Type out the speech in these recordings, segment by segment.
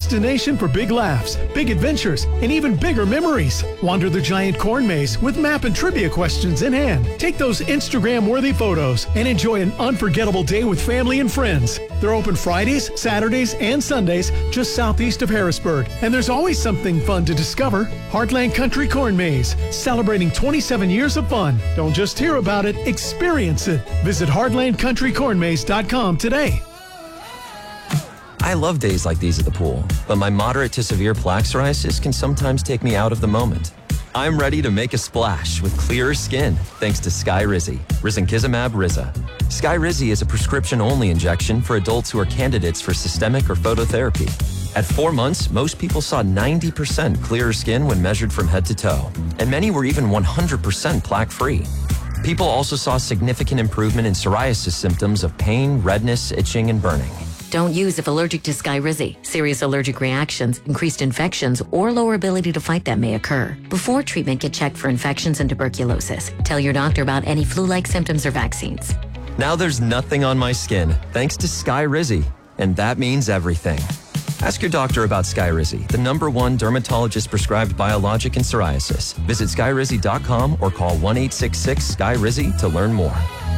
destination for big laughs, big adventures, and even bigger memories. Wander the giant corn maze with map and trivia questions in hand. Take those Instagram-worthy photos and enjoy an unforgettable day with family and friends. They're open Fridays, Saturdays, and Sundays just southeast of Harrisburg. And there's always something fun to discover. Heartland Country Corn Maze, celebrating 27 years of fun. Don't just hear about it, experience it. Visit heartlandcountrycornmaze.com today. I love days like these at the pool, but my moderate to severe plaque psoriasis can sometimes take me out of the moment. I'm ready to make a splash with clearer skin thanks to Skyrizi, risankizumab Riza. Skyrizi is a prescription-only injection for adults who are candidates for systemic or phototherapy. At 4 months, most people saw 90% clearer skin when measured from head to toe, and many were even 100% plaque-free. People also saw significant improvement in psoriasis symptoms of pain, redness, itching, and burning. Don't use if allergic to Skyrizi. Serious allergic reactions, increased infections, or lower ability to fight them may occur. Before treatment, get checked for infections and tuberculosis. Tell your doctor about any flu-like symptoms or vaccines. Now there's nothing on my skin thanks to Skyrizi, and that means everything. Ask your doctor about Skyrizi, the #1 dermatologist-prescribed biologic in psoriasis. Visit Skyrizi.com or call 1-866-SKY-RIZI to learn more.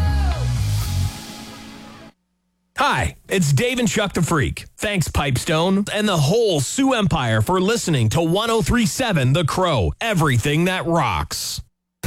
Hi, it's Dave and Chuck the Freak. Thanks, Pipestone, and the whole Sioux Empire for listening to 103.7 The Crow, everything that rocks.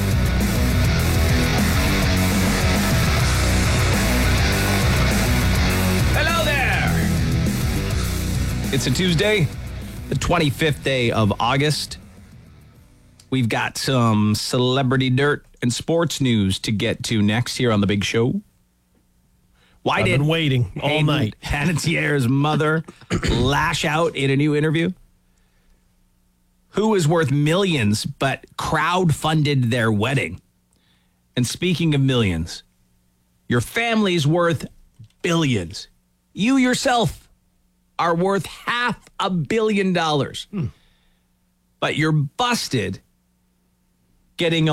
Hello there. It's a Tuesday, the 25th day of August. We've got some celebrity dirt and sports news to get to next here on the big show. Why I've did been waiting all night. Panettiere's mother lash out in a new interview? Who is worth millions but crowdfunded their wedding? And speaking of millions, your family's worth billions. You yourself are worth $500 million. But you're busted getting a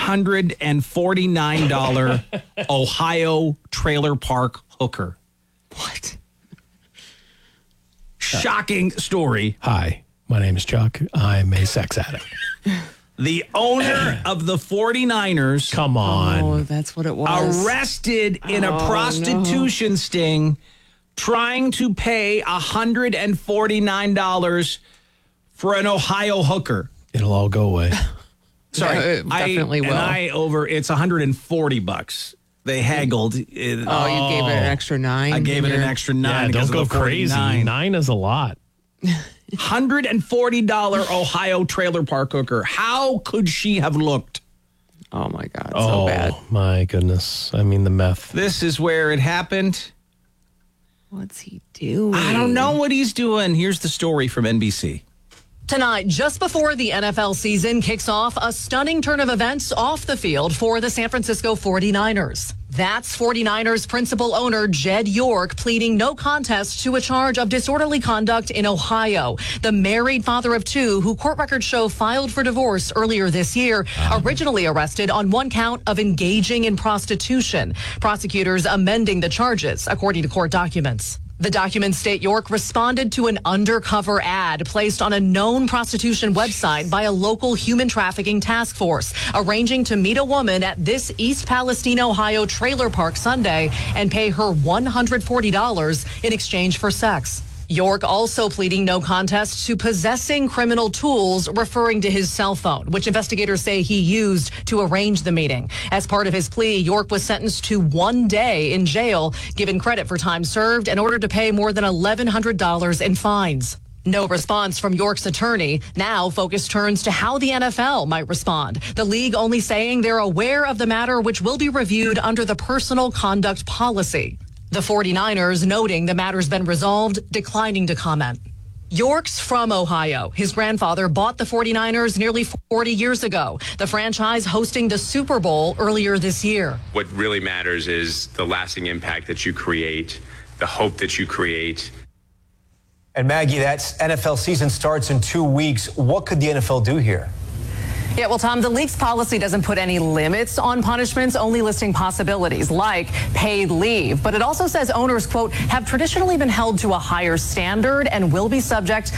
$149 Ohio trailer park hooker. What? Shocking story. Hi, my name is Chuck. I'm a sex addict. The owner of the 49ers Come on. Oh, that's what it was. arrested in a prostitution sting trying to pay $149 for an Ohio hooker. It'll all go away. Sorry, Yeah, it definitely will. It's $140. They haggled. Oh, you gave it an extra $9. I gave it an extra $9. Yeah, because don't of go the crazy. 49. 9 is a lot. $140 Ohio trailer park hooker. How could she have looked? Oh my God, so bad. My goodness. I mean, the meth. This is where it happened. What's he doing? I don't know what he's doing. Here's the story from NBC. Tonight, just before the NFL season kicks off, a stunning turn of events off the field for the San Francisco 49ers. That's 49ers principal owner Jed York pleading no contest to a charge of disorderly conduct in Ohio. The married father of two, who court records show filed for divorce earlier this year, originally arrested on one count of engaging in prostitution. Prosecutors amending the charges, according to court documents. The documents state York responded to an undercover ad placed on a known prostitution website by a local human trafficking task force, arranging to meet a woman at this East Palestine, Ohio trailer park Sunday and pay her $140 in exchange for sex. York also pleading no contest to possessing criminal tools, referring to his cell phone, which investigators say he used to arrange the meeting. As part of his plea, York was sentenced to 1 day in jail, given credit for time served, and ordered to pay more than $1,100 in fines. No response from York's attorney. Now focus turns to how the NFL might respond. The league only saying they're aware of the matter, which will be reviewed under the personal conduct policy. The 49ers, noting the matter's been resolved, declining to comment. York's from Ohio. His grandfather bought the 49ers nearly 40 years ago, the franchise hosting the Super Bowl earlier this year. What really matters is the lasting impact that you create, the hope that you create. And Maggie, that NFL season starts in 2 weeks. What could the NFL do here? Yeah, well, Tom, the league's policy doesn't put any limits on punishments, only listing possibilities like paid leave. But it also says owners, quote, have traditionally been held to a higher standard and will be subject